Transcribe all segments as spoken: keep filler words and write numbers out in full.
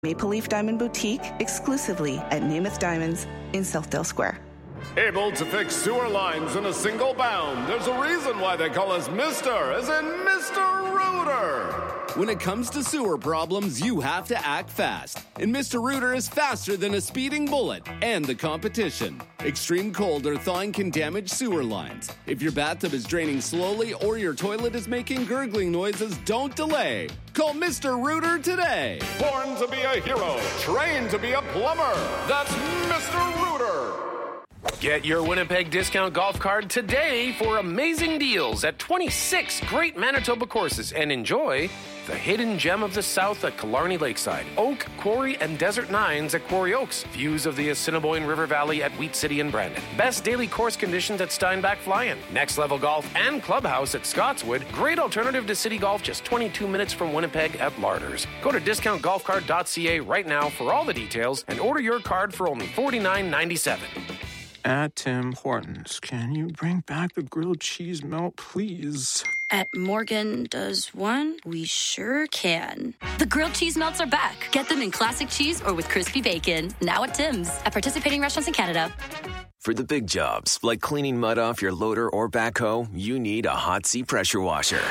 Maple Leaf Diamond Boutique exclusively at Namath Diamonds in Southdale Square. Able to fix sewer lines in a single bound. There's a reason why they call us Mister, as in Mister Rooter. When it comes to sewer problems, you have to act fast. And Mister Rooter is faster than a speeding bullet and the competition. Extreme cold or thawing can damage sewer lines. If your bathtub is draining slowly or your toilet is making gurgling noises, don't delay. Call Mister Rooter today. Born to be a hero, trained to be a plumber. That's Mister Rooter. Get your Winnipeg Discount Golf Card today for amazing deals at twenty-six great Manitoba courses and enjoy the hidden gem of the South at Killarney Lakeside, Oak, Quarry, and Desert Nines at Quarry Oaks, views of the Assiniboine River Valley at Wheat City and Brandon, best daily course conditions at Steinbach Fly-In, Next Level Golf and Clubhouse at Scotswood, great alternative to City Golf just twenty-two minutes from Winnipeg at Larders. Go to discount golf card dot c a right now for all the details and order your card for only forty-nine ninety-seven. At Tim Hortons, can you bring back the grilled cheese melt, please? At Morgan Does One, we sure can. The grilled cheese melts are back. Get them in classic cheese or with crispy bacon. Now at Tim's. At participating restaurants in Canada. For the big jobs, like cleaning mud off your loader or backhoe, you need a Hot-C pressure washer.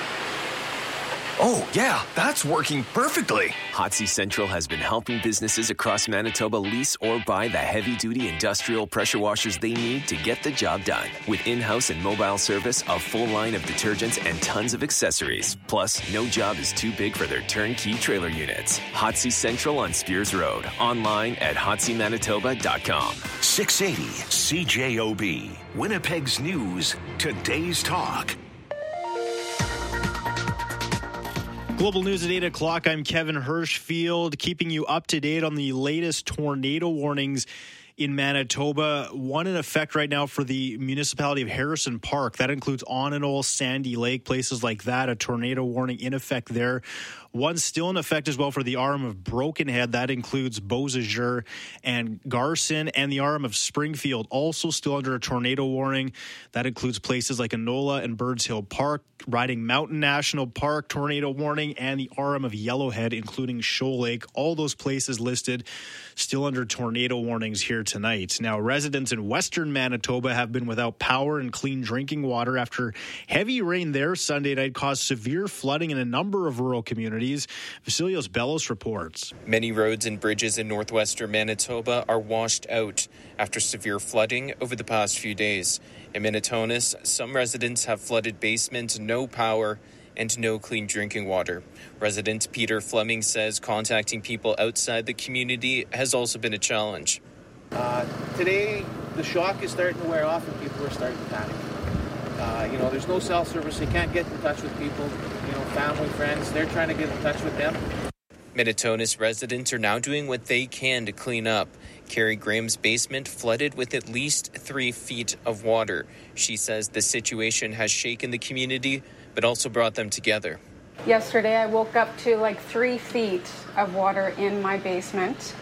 Oh, yeah, that's working perfectly. Hot-C Central has been helping businesses across Manitoba lease or buy the heavy-duty industrial pressure washers they need to get the job done. With in-house and mobile service, a full line of detergents, and tons of accessories. Plus, no job is too big for their turnkey trailer units. Hot-C Central on Spears Road. Online at hot c manitoba dot com. six eighty C J O B. Winnipeg's News. Today's Talk. Global News at eight o'clock. I'm Kevin Hirschfield, keeping you up to date on the latest tornado warnings in Manitoba. One in effect right now for the municipality of Harrison Park. That includes Onanol, Sandy Lake, places like that. A tornado warning in effect there. One still in effect as well for the arm of Broken Head. That includes Beausejour and Garson, and the arm of Springfield, also still under a tornado warning. That includes places like Enola and Birds Hill Park, Riding Mountain National Park, tornado warning, and the arm of Yellowhead, including Shoal Lake. All those places listed still under tornado warnings here tonight. Now, residents in western Manitoba have been without power and clean drinking water after heavy rain there Sunday night caused severe flooding in a number of rural communities. Vasilios Bellos reports. Many roads and bridges in northwestern Manitoba are washed out after severe flooding over the past few days. In Minitonas, some residents have flooded basements, no power, and no clean drinking water. Resident Peter Fleming says contacting people outside the community has also been a challenge. Uh, today, the shock is starting to wear off and people are starting to panic. Uh, you know, there's no cell service. They can't get in touch with people, you know, family, friends. They're trying to get in touch with them. Minitonas residents are now doing what they can to clean up. Carrie Graham's basement flooded with at least three feet of water. She says the situation has shaken the community, but also brought them together. Yesterday, I woke up to like three feet of water in my basement.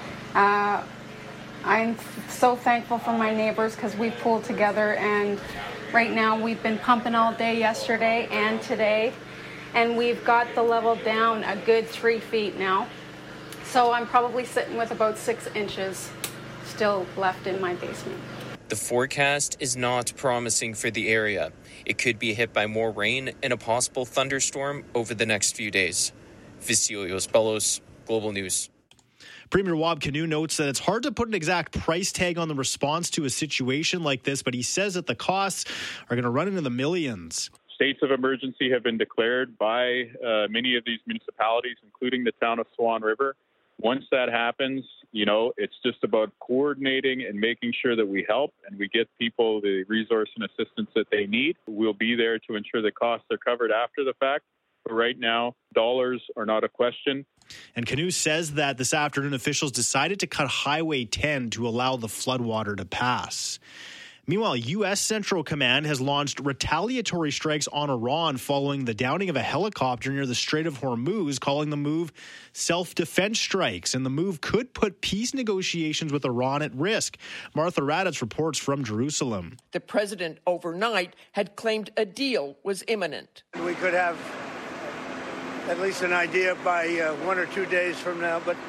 Uh, I'm so thankful for my neighbors because we pulled together, and right now we've been pumping all day yesterday and today, and we've got the level down a good three feet now. So I'm probably sitting with about six inches still left in my basement. The forecast is not promising for the area. It could be hit by more rain and a possible thunderstorm over the next few days. Vasilios Bellos, Global News. Premier Wab Kinew notes that it's hard to put an exact price tag on the response to a situation like this, but he says that the costs are going to run into the millions. States of emergency have been declared by uh, many of these municipalities, including the town of Swan River. Once that happens, you know, it's just about coordinating and making sure that we help and we get people the resource and assistance that they need. We'll be there to ensure the costs are covered after the fact. But right now, dollars are not a question. And Kinew says that this afternoon, officials decided to cut Highway ten to allow the floodwater to pass. Meanwhile, U S Central Command has launched retaliatory strikes on Iran following the downing of a helicopter near the Strait of Hormuz, calling the move self-defense strikes. And the move could put peace negotiations with Iran at risk. Martha Raddatz reports from Jerusalem. The president overnight had claimed a deal was imminent. We could have at least an idea by uh, one or two days from now. But